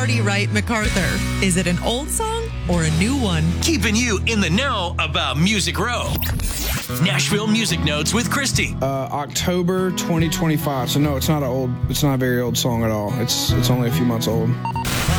Party Right MacArthur. Is it an old song or a new one? Keeping you in the know about Music Row. Nashville Music Notes with Christy. October 2025. So no, it's not a very old song at all. It's only a few months old.